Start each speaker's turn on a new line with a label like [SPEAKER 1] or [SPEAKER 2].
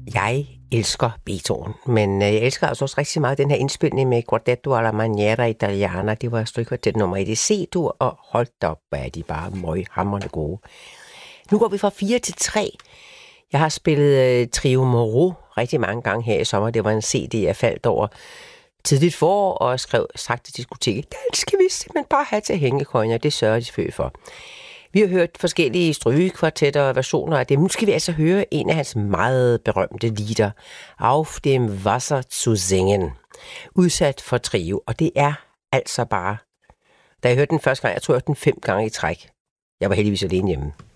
[SPEAKER 1] Jeg elsker Beethoven, men jeg elsker altså også rigtig meget den her indspilning med Quartetto alla Maniera Italiana. Det var strygkvartet nummer 1 i C-dur, og holdt op, hvor er de bare møghamrende gode. Nu går vi fra 4 til 3. Jeg har spillet Trio Moreau rigtig mange gange her i sommer. Det var en CD, jeg faldt over tidligt forår og skrev straks til diskoteket. Den skal vi simpelthen bare have til hængekøjen, og det sørger de selvfølgelig for. Vi har hørt forskellige strygekvartetter og versioner af dem. Nu skal vi altså høre en af hans meget berømte lieder, Auf dem Wasser zu singen, udsat for trio. Og det er altså bare, da jeg hørte den første gang, jeg tror jeg hørte den 5 gange i træk. Jeg var heldigvis alene hjemme.